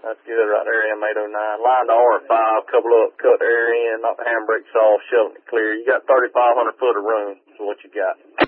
That's good right there, M809. Line to R5, couple up, cut the air in, knock the handbrakes off, shoveling it clear. You got 3,500 foot of room is what you got.